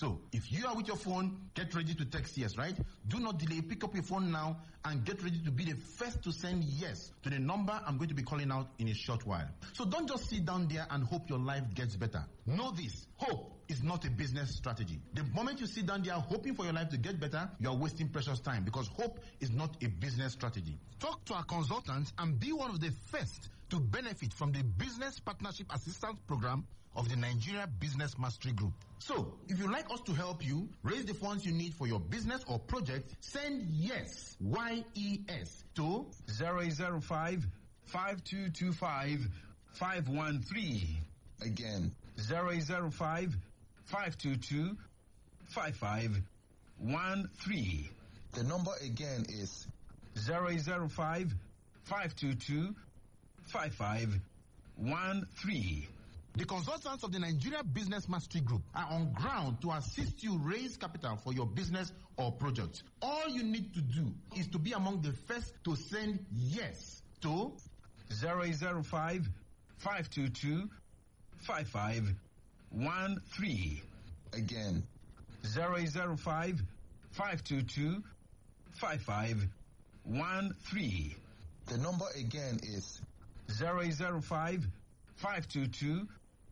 So, if you are with your phone, get ready to text yes, right? Do not delay. Pick up your phone now and get ready to be the first to send yes to the number I'm going to be calling out in a short while. So don't just sit down there and hope your life gets better. Know this. Hope is not a business strategy. The moment you sit down there hoping for your life to get better, you are wasting precious time, because hope is not a business strategy. Talk to our consultants and be one of the first to benefit from the Business Partnership Assistance Program of the Nigeria Business Mastery Group. So, if you'd like us to help you raise the funds you need for your business or project, send YES, Y-E-S, to 005 5225 513. Again, 005 522 5513. the number again is 005 522 5513. The consultants of the Nigeria Business Mastery Group are on ground to assist you raise capital for your business or project. All you need to do is to be among the first to send yes to 005 522 5513. again, 005 522 5513. the number again is 005 522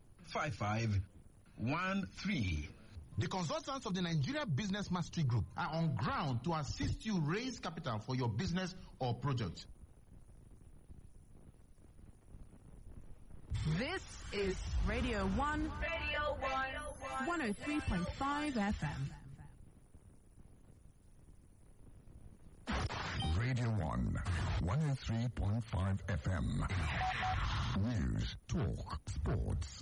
5513. The consultants of the Nigeria Business Mastery Group are on ground to assist you raise capital for your business or project. This is Radio 1. Radio 1. 103.5 FM. Radio 1, 103.5 FM. News, talk, sports.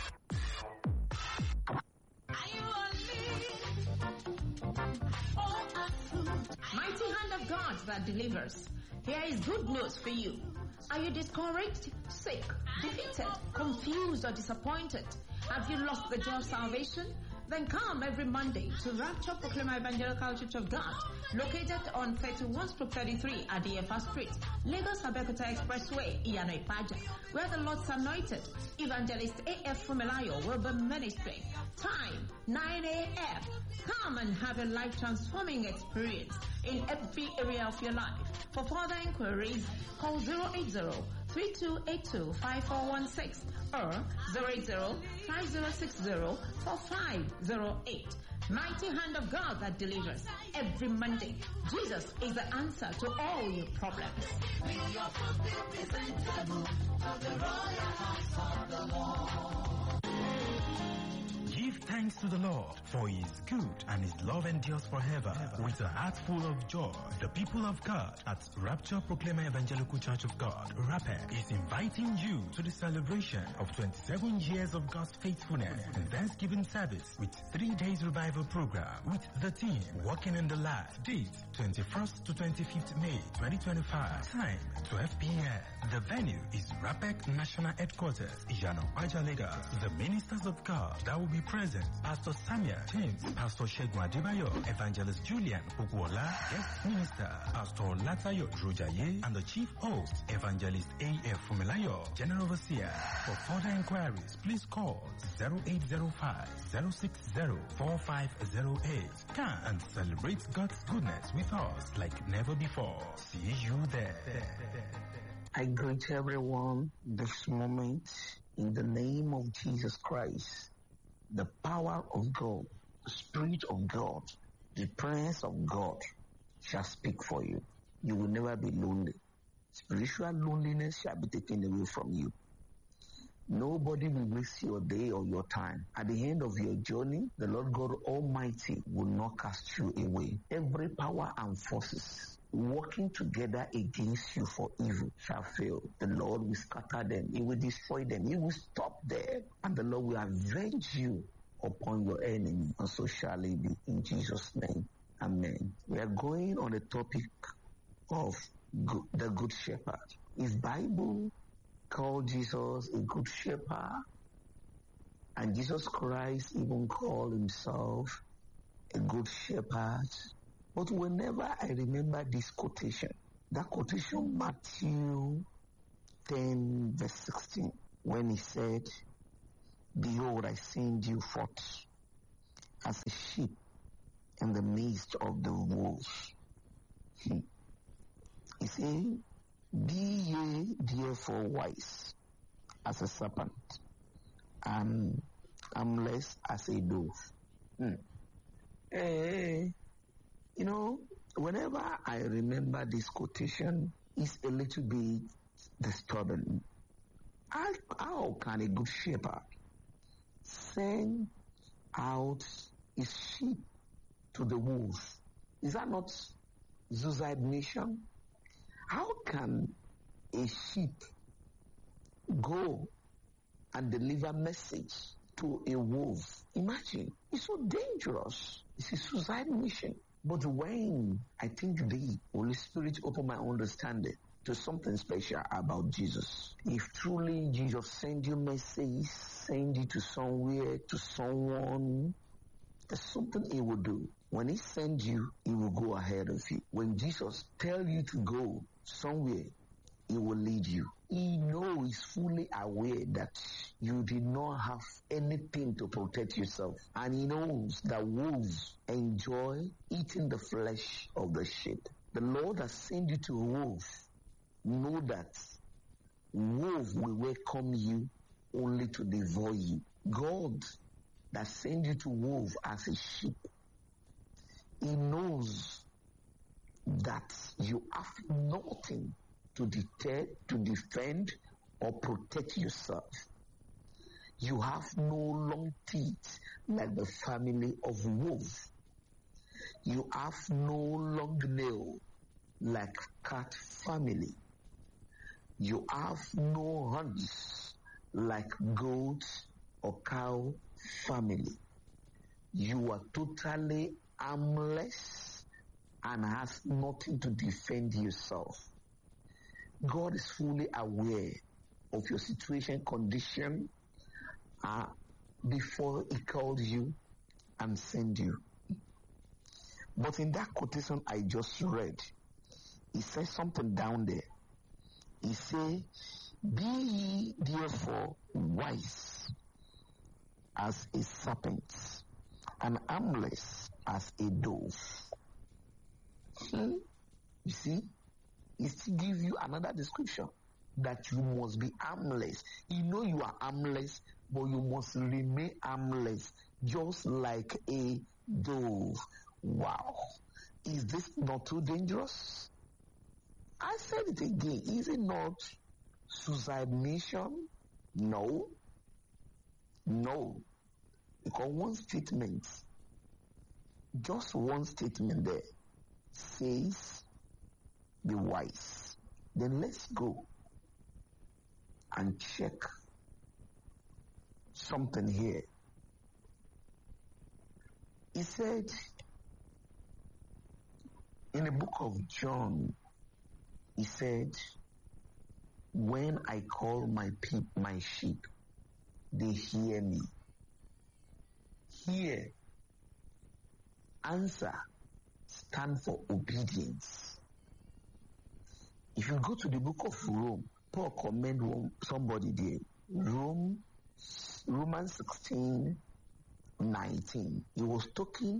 Mighty hand of God that delivers. Here is good news for you. Are you discouraged, sick, defeated, confused, or disappointed? Have you lost the joy of salvation? Then come every Monday to Rapture Proclaimer Evangelical Church of God, located on 31/33 Adeyefa Street, Lagos Abeokuta Expressway, Iyano Ipaja, where the Lord's anointed Evangelist A.F. Fumilayo will be ministering. Time 9 a.m. Come and have a life-transforming experience in every area of your life. For further inquiries, call 080-3282-5416 or 080-5060-4508. Mighty hand of God that delivers every Monday. Jesus is the answer to all your problems. Give thanks to the Lord, for He is good and His love endures forever. With a heart full of joy, the people of God at Rapture Proclaimer Evangelical Church of God, RAPEC, is inviting you to the celebration of 27 years of God's faithfulness and Thanksgiving service with 3 days revival program with the theme Walking in the Light. Date 21st to 25th May 2025. Time 12 p.m. The venue is RAPEC National Headquarters, Iyano Ipaja, Lagos. The ministers of God that will be present: Pastor Samuel James, Pastor Shegun Adebayo, Evangelist Julian Ogwola, guest minister Pastor Latayo Rojaye, and the chief host Evangelist A.F. Fumilayo, General Overseer. For further inquiries, please call 0805-060-4508. Come and celebrate God's goodness with us like never before. See you there. I greet everyone this moment in the name of Jesus Christ. The power of God, the Spirit of God, the presence of God shall speak for you. You will never be lonely. Spiritual loneliness shall be taken away from you. Nobody will waste your day or your time. At the end of your journey, the Lord God Almighty will not cast you away. Every power and forces working together against you for evil shall fail. The Lord will scatter them. He will destroy them. He will stop them. And the Lord will avenge you upon your enemy. And so shall it be in Jesus' name. Amen. We are going on the topic of the Good Shepherd. Is Bible called Jesus a good shepherd? And Jesus Christ even called himself a good shepherd. But whenever I remember this quotation, that quotation, Matthew 10 verse 16, when he said, "Behold, I send you forth as a sheep in the midst of the wolves. He said, be ye therefore wise as a serpent, and harmless as a dove. Whenever I remember this quotation, it's a little bit disturbing. How can a good shepherd send out his sheep to the wolves? Is that not suicide mission? How can a sheep go and deliver message to a wolf? Imagine, it's so dangerous. It's a suicide mission. But when I think the Holy Spirit opened my understanding to something special about Jesus. If truly Jesus send you message, send you to somewhere, to someone, there's something he will do. When he sends you, he will go ahead of you. When Jesus tell you to go somewhere, he will lead you. He knows, he's fully aware that you did not have anything to protect yourself. And he knows that wolves enjoy eating the flesh of the sheep. The Lord has sent you to a wolf. Know that wolf will welcome you only to devour you. God that sent you to wolf as a sheep, he knows that you have nothing to deter, to defend, or protect yourself. You have no long teeth like the family of wolves. You have no long nail like cat family. You have no horns like goat or cow family. You are totally harmless and has nothing to defend yourself. God is fully aware of your situation, condition, before he called you and sent you. But in that quotation I just read, he says something down there. He said, be ye therefore wise as a serpent and harmless as a dove. You see, he still give you another description that you must be harmless. You know you are harmless, but you must remain harmless, just like a dove. Wow. Is this not too dangerous? I said it again. Is it not suicide mission? No. No. Because one statement, just one statement there, says be wise. Then let's go and check something here. He said in the book of John, he said, when I call my sheep, they hear me. Hear, answer, stand for obedience. If you go to the book of Rome, Paul commend somebody there. Romans 16:19. He was talking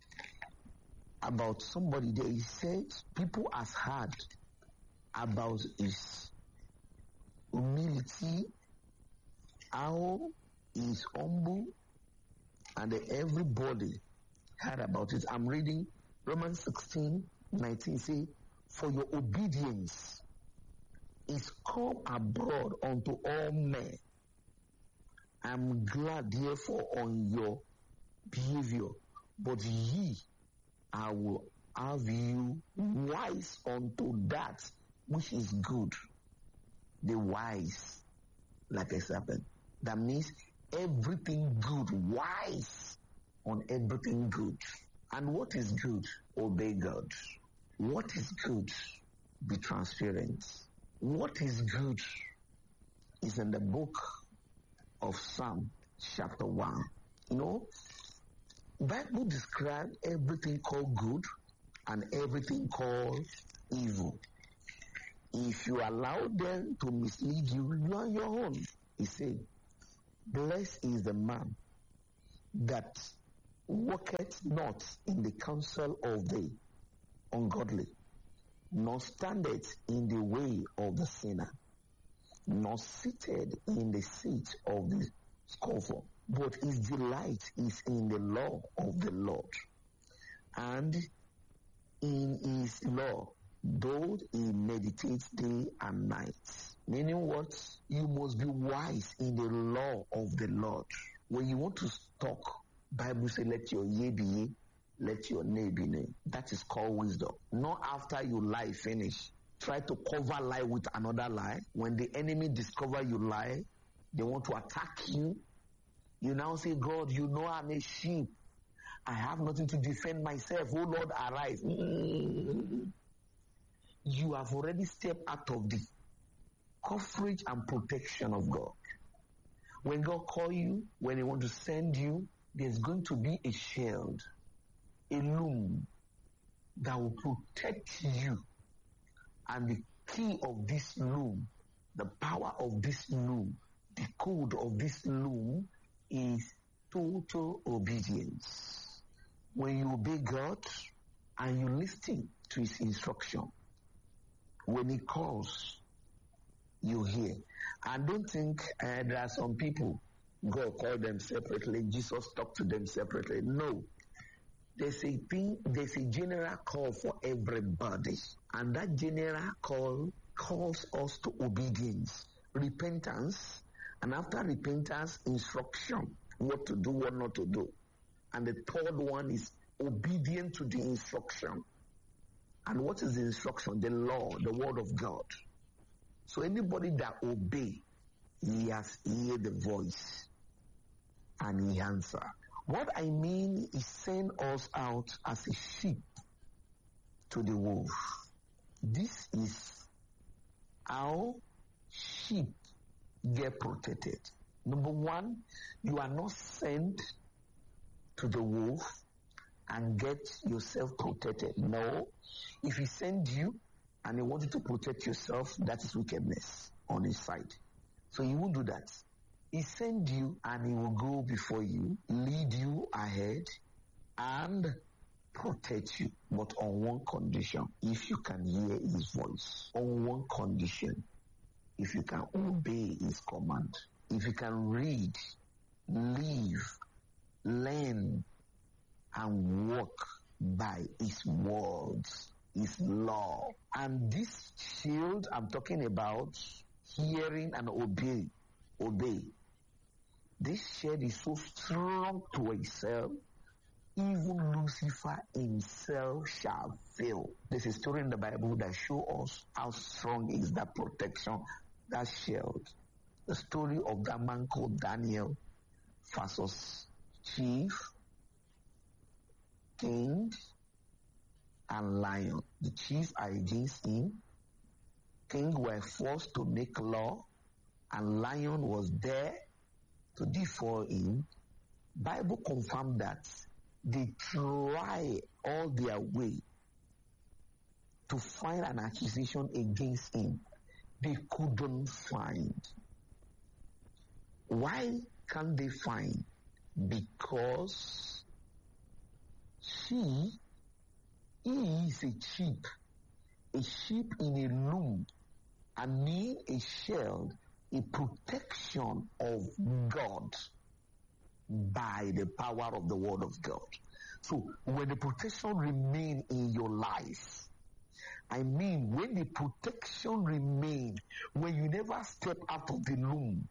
about somebody there. He said, people has heard about his humility, how he is humble, and everybody heard about it. I'm reading Romans 16:19. Say, for your obedience is come abroad unto all men. I'm glad therefore on your behavior, but ye, I will have you wise unto that which is good. The wise like a serpent. That means everything good, wise on everything good. And what is good? Obey God. What is good? Be transparent. What is good is in the book of Psalm chapter 1. You know, Bible describes everything called good and everything called evil. If you allow them to mislead you, you are your own. He said, blessed is the man that walketh not in the counsel of the ungodly, nor standeth in the way of the sinner, nor seated in the seat of the scoffer. But his delight is in the law of the Lord, and in his law doth he meditates day and night. Meaning what? You must be wise in the law of the Lord. When you want to talk, Bible says, let your yea be yea, let your nay be nay. That is called wisdom. Not after you lie, finish. Try to cover lie with another lie. When the enemy discover you lie, they want to attack you. You now say, God, you know I'm a sheep. I have nothing to defend myself. Oh Lord, arise. You have already stepped out of the coverage and protection of God. When God calls you, when He wants to send you, there's going to be a shield, a loom that will protect you. And the key of this loom, the power of this loom, the code of this loom is total obedience. When you obey God and you listen to His instruction, when He calls, you hear. And don't think there are some people, God called them separately, Jesus talked to them separately. No. There's a general call for everybody. And that general call calls us to obedience, repentance, and after repentance, instruction, what to do, what not to do. And the third one is obedient to the instruction. And what is the instruction? The law, the word of God. So anybody that obey, he has heard the voice and he answer. What I mean is send us out as a sheep to the wolf. This is how sheep get protected. Number one, you are not sent to the wolf and get yourself protected. No. If He send you and He wants you to protect yourself, that is wickedness on His side. So He won't do that. He send you and He will go before you, lead you ahead, and protect you. But on one condition, if you can hear His voice. On one condition, if you can obey His command. If you can read, live, learn, and walk by His words, His law. And this shield I'm talking about, hearing and obey. This shield is so strong to itself, even Lucifer himself shall fail. There's a story in the Bible that shows us how strong is that protection, that shield. The story of that man called Daniel versus chief, king, and lion. The chiefs are against him. King were forced to make law, and lion was there to defer him. Bible confirmed that they try all their way to find an accusation against him. They couldn't find. Why can't they find? Because he is a sheep in a loom, and need a shield, a protection of God by the power of the word of God. So when the protection remain in your life, I mean when the protection remain, when you never step out of the loom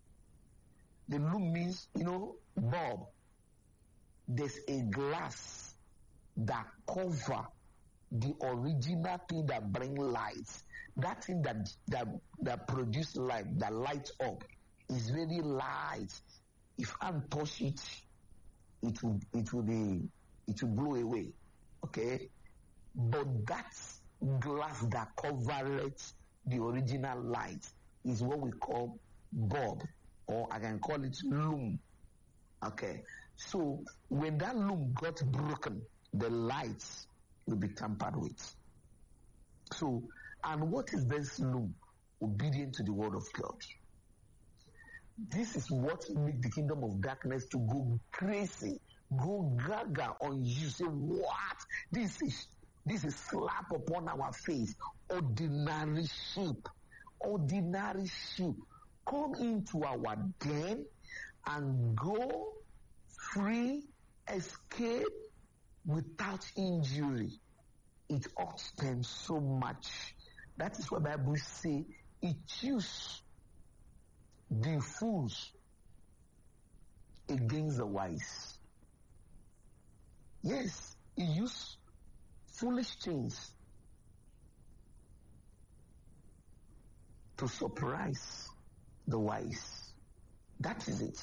means, bulb. There's a glass that cover the original thing that bring light. That thing that produce light, that light up, is very light. If I touch it, it will blow away. Okay? But that glass that covereth the original light is what we call bulb, or I can call it loom. Okay? So when that loom got broken, the lights will be tampered with. So, and what is this loom? Obedient to the word of God. This is what makes the kingdom of darkness to go crazy go gaga on you. Say, what? This is slap upon our face. Ordinary sheep. Ordinary sheep. Come into our den and go free, escape without injury. It hurts them so much. That is what the Bible says. It chooses the fools against the wise. Yes, he used foolish things to surprise the wise. That is it.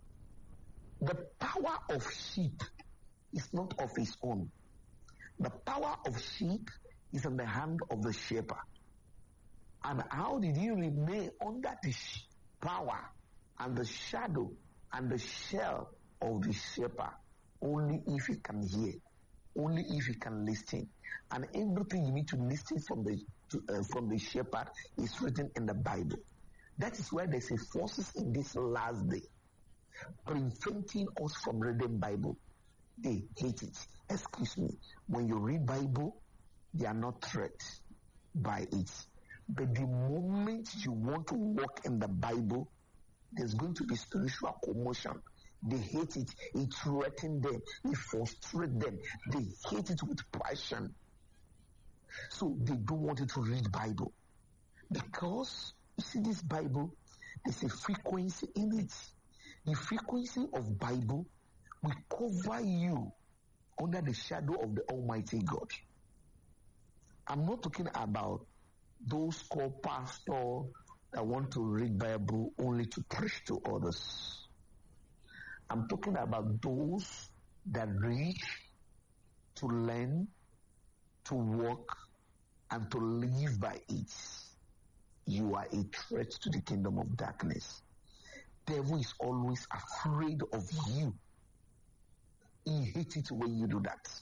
The power of sheep is not of his own. The power of sheep is in the hand of the shepherd. And how did he remain under the power and the shadow and the shell of the shepherd? Only if he can hear, only if he can listen. And everything you need to listen from the shepherd is written in the Bible. That is why there's a forces in this last day preventing us from reading Bible. They hate it. Excuse me. When you read Bible, they are not threatened by it. But the moment you want to walk in the Bible, there's going to be spiritual commotion. They hate it. It threatens them. It frustrates them. They hate it with passion. So they don't want you to read Bible. Because, you see this Bible, there's a frequency in it. The frequency of Bible will cover you under the shadow of the Almighty God. I'm not talking about those called pastors that want to read Bible only to preach to others. I'm talking about those that read to learn, to walk, and to live by it. You are a threat to the kingdom of darkness. Devil is always afraid of you. He hates it when you do that.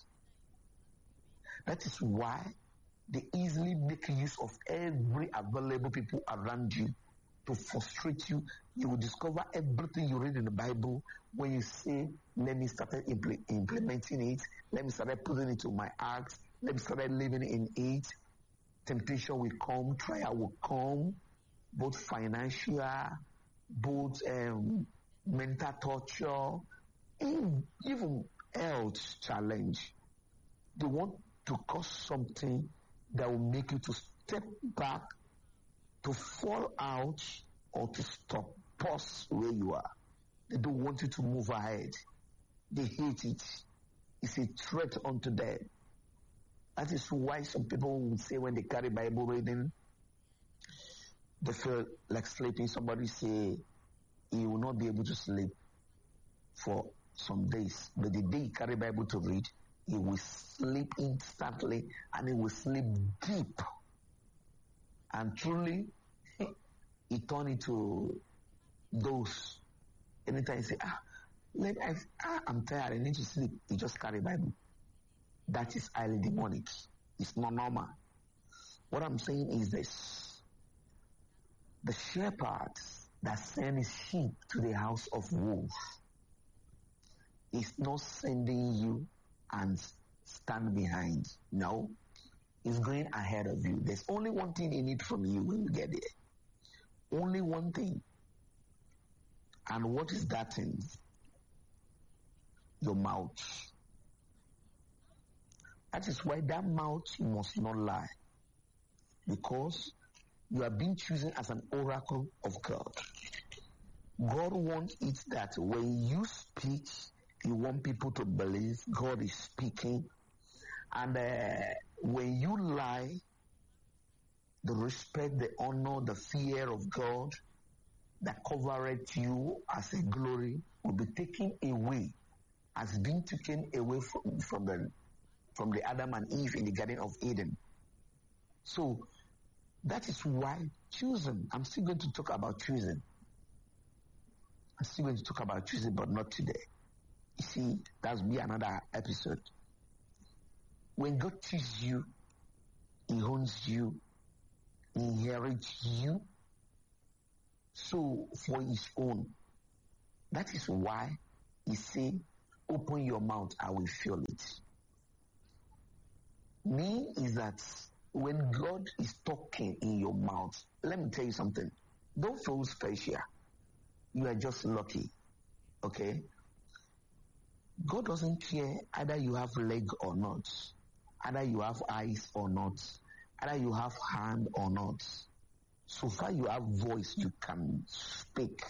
That is why they easily make use of every available people around you to frustrate you. You will discover everything you read in the Bible when you say, let me start implementing it. Let me start putting it to my acts. Let me start living in it. Temptation will come. Trial will come. Both financial, both mental torture, even health challenge. They want to cause something that will make you to step back, to fall out, or to stop, pause where you are. They don't want you to move ahead. They hate it. It's a threat unto them. That is why some people will say when they carry Bible reading, they feel like sleeping. Somebody say he will not be able to sleep for some days. But the day he carry Bible to read, he will sleep instantly and he will sleep deep. And truly, he turn into those. Anytime he say, I'm tired, I need to sleep. He just carry Bible. That is highly demonic. It's not normal. What I'm saying is this. The shepherd that sent his sheep to the house of wolves is not sending you and stand behind. No. He's going ahead of you. There's only one thing he needs from you when you get there. Only one thing. And what is that thing? Your mouth. That is why that mouth must not lie. Because you are being chosen as an oracle of God. God wants it that when you speak, you want people to believe God is speaking. And when you lie, the respect, the honor, the fear of God that covereth you as a glory will be taken away, has been taken away from the Adam and Eve in the Garden of Eden. So that is why choosing, I'm still going to talk about choosing. I'm still going to talk about choosing, but not today. You see, that'll be another episode. When God chooses you, He owns you, He inherits you, so for His own. That is why He say, open your mouth, I will fill it. Me is that when God is talking in your mouth, let me tell you something. Don't feel special. You are just lucky. Okay? God doesn't care either you have leg or not, either you have eyes or not, either you have hand or not. So far you have voice, you can speak.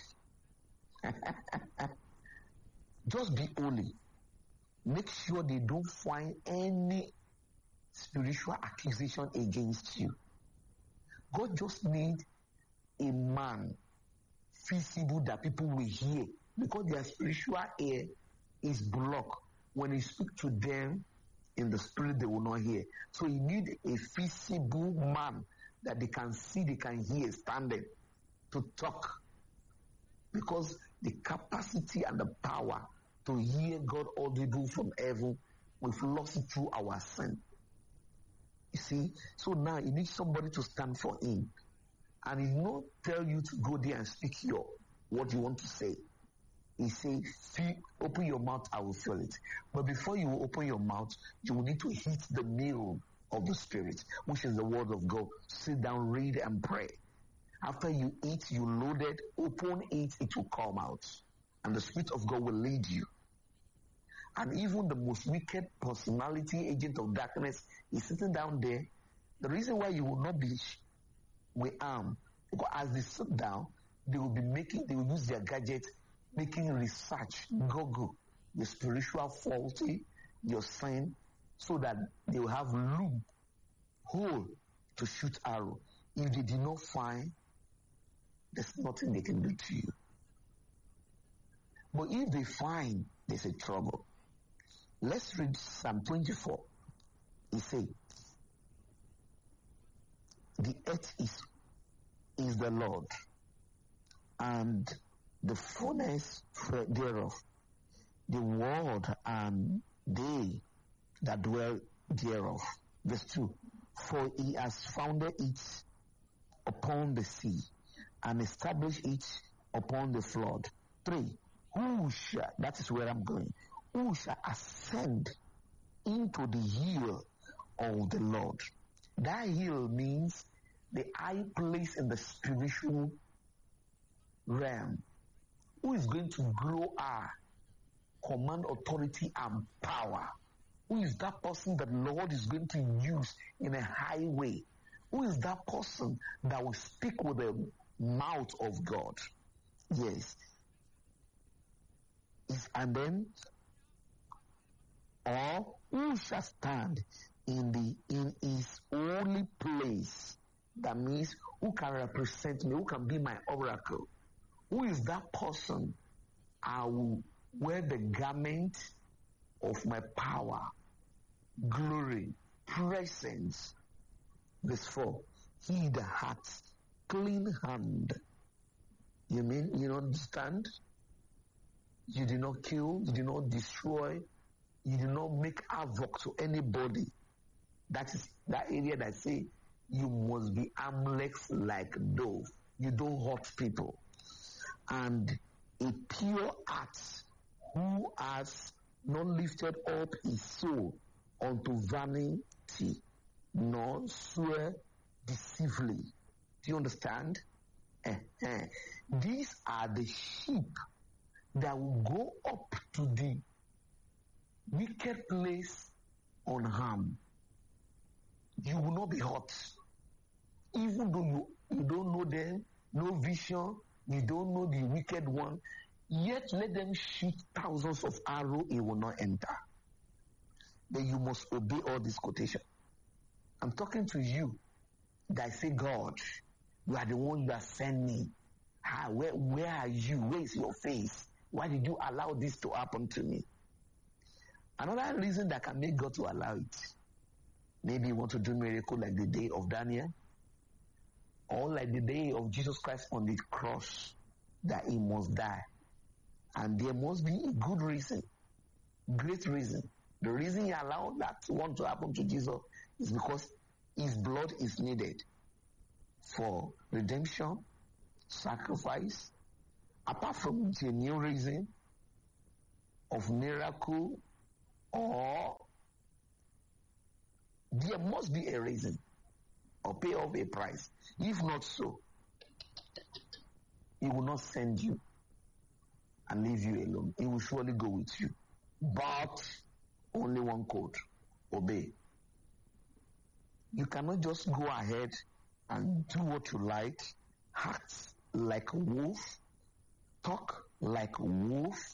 Just be holy. Make sure they don't find any spiritual accusation against you. God just needs a man visible that people will hear, because their spiritual ear is blocked. When you speak to them in the spirit, they will not hear. So you need a visible man that they can see, they can hear, standing to talk. Because the capacity and the power to hear God audible from heaven, we've lost it through our sin. You see? So now you need somebody to stand for him. And he not tell you to go there and speak what you want to say. He say, open your mouth, I will fill it. But before you open your mouth, you will need to hit the meal of the Spirit, which is the word of God. Sit down, read, and pray. After you eat, you loaded, open it, it will come out. And the Spirit of God will lead you. And even the most wicked personality agent of darkness is sitting down there. The reason why you will not be with arm, because as they sit down, they will use their gadgets, making research, Google the spiritual faulty, your sin, so that they will have hole to shoot arrow. If they did not find, there's nothing they can do to you. But if they find, there's a trouble. Let's read Psalm 24. He says, the earth is the Lord, and the fullness thereof, the world and they that dwell thereof. Verse 2. For he has founded it upon the sea, and established it upon the flood. 3. Who shall, that is where I'm going, who shall ascend into the hill of the Lord? That hill means the high place in the spiritual realm. Who is going to grow our command, authority, and power? Who is that person that the Lord is going to use in a high way? Who is that person that will speak with the mouth of God? Yes. And then, or who shall stand in his holy place? That means, who can represent me? Who can be my oracle? Who is that person? I will wear the garment of my power, glory, presence. Verse 4. He that hath clean hand. You mean you don't understand? You did not kill, you did not destroy, you did not make havoc to anybody. That is that area that say you must be harmless like dove. You don't hurt people. And a pure heart, who has not lifted up his soul unto vanity, nor swear deceitfully. Do you understand? These are the sheep that will go up to the wicked place unharmed. You will not be hurt. Even though you don't know them, no vision, you don't know the wicked one, yet let them shoot thousands of arrows, it will not enter. Then you must obey all this quotation. I'm talking to you that say, God, you are the one you are sending me. Where are you? Where is your face? Why did you allow this to happen to me? Another reason that can make God to allow it. Maybe you want to do miracle like the day of Daniel, or like the day of Jesus Christ on the cross, that he must die. And there must be a good reason, great reason. The reason he allowed that one to happen to Jesus is because his blood is needed for redemption, sacrifice. Apart from the new reason, of miracle, or there must be a reason or pay off a price. If not so, he will not send you and leave you alone. He will surely go with you. But only one code: obey. You cannot just go ahead and do what you like, act like a wolf, talk like a wolf,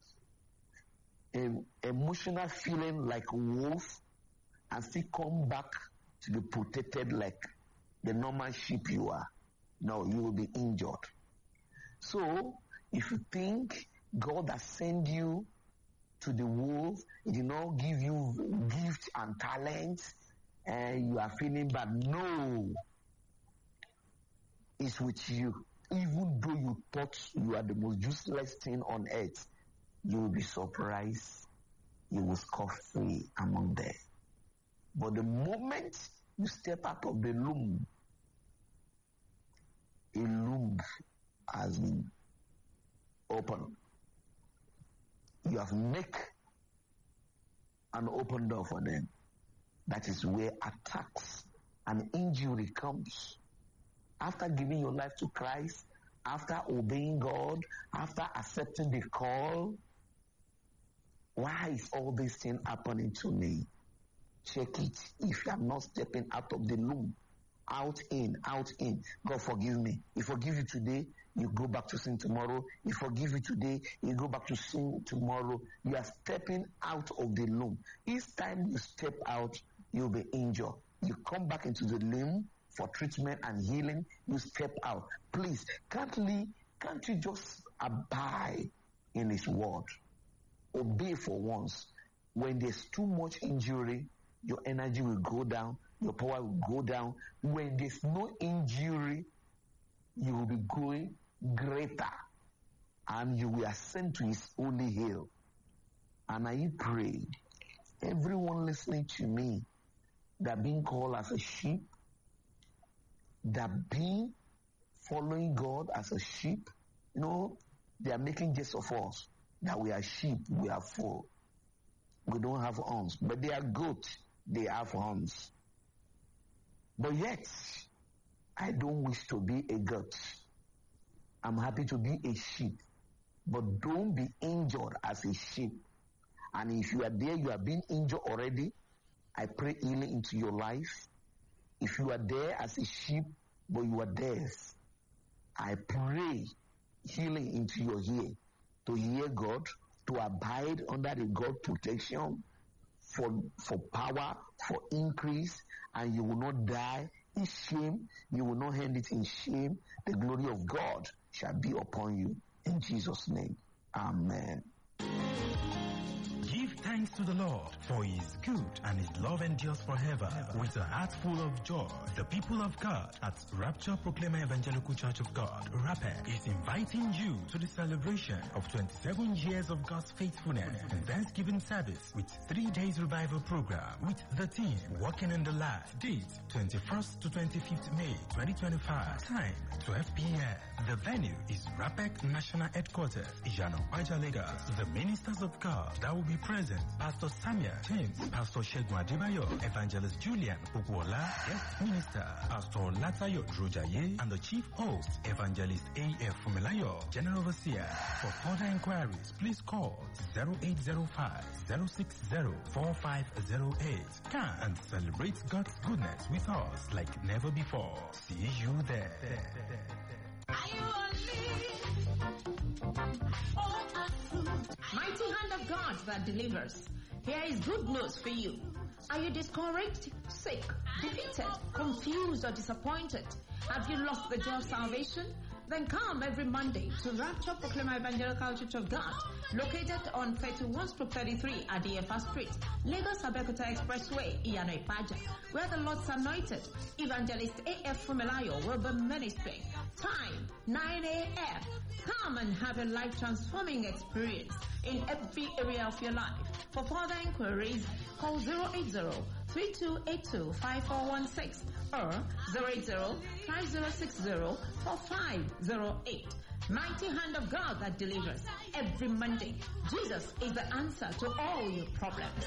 emotional feeling like a wolf, and still come back to be protected like the normal sheep you are. No, you will be injured. So, if you think God has sent you to the wolf, He did not give you gifts and talents, and you are feeling bad. No, it's with you. Even though you thought you are the most useless thing on earth, you will be surprised. You will scoff free among them. But the moment you step out of the loom, a loom has been opened. You have made an open door for them. That is where attacks and injury comes. After giving your life to Christ, after obeying God, after accepting the call, why is all this thing happening to me? Check it. If you are not stepping out of the loom, out in. God forgive me. He forgive you today, you go back to sin tomorrow. He forgive you today, you go back to sin tomorrow. You are stepping out of the loom. Each time you step out, you'll be injured. You come back into the loom for treatment and healing, you step out. Please, can't you just abide in His word? Obey for once. When there's too much injury, your energy will go down, your power will go down. When there's no injury, you will be going greater, and you will ascend to His holy hill. And I pray, everyone listening to me that being called as a sheep, that be following God as a sheep, they are making jest of us, that we are sheep, we are full. We don't have horns, but they are goats, they have horns. But yet, I don't wish to be a goat. I'm happy to be a sheep, but don't be injured as a sheep. And if you are there, you are being injured already, I pray healing into your life. If you are there as a sheep, but you are deaf, I pray healing into your ear, to hear God, to abide under the God protection, for power, for increase, and you will not die in shame. You will not end it in shame. The glory of God shall be upon you. In Jesus' name, amen. Give thanks to the Lord, for He is good and His love endures forever. With a heart full of joy, the people of God at Rapture Proclaimer Evangelical Church of God, RAPEC, is inviting you to the celebration of 27 years of God's faithfulness and Thanksgiving service with 3 days revival program with the theme Walking in the Light. Date 21st to 25th May 2025. Time 12 p.m. The venue is RAPEC National Headquarters, Ijano Kwaja, Lagos. The ministers of God that will be present: Pastor Samuel James, Pastor Shegun Adebayo, Evangelist Julian Ogwola, guest minister Pastor Latayo Drojaye, and the chief host Evangelist A.F. Fumilayo, General Overseer. For further inquiries, please call 0805-060-4508. Come and celebrate God's goodness with us like never before. See you there. Mighty hand of God that delivers. Here is good news for you. Are you discouraged, sick, defeated, confused, or disappointed? Have you lost the joy of salvation? Then come every Monday to Rapture Proclaimer Evangelical Church of God, located on 31/33 Adeyefa Street, Lagos Abeokuta Expressway, Iyano Ipaja, where the Lord's anointed Evangelist A.F. Fumilayo will be ministering. Time 9 a.m. Come and have a life-transforming experience in every area of your life. For further inquiries, call 080-3282-5416 or 080-5060-4508. Mighty Hand of God that delivers. Every Monday, Jesus is the answer to all your problems.